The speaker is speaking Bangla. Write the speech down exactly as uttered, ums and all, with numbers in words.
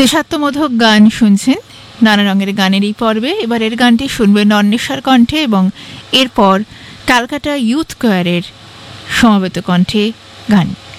দেশাত্মবোধক গান শুনছেন নানা রঙের গানের এই পর্বে। এবারের গানটি শুনবেন অন্বেষার কণ্ঠে এবং এরপর ক্যালকাটা ইউথ কোয়ারের সমবেত কণ্ঠে গান।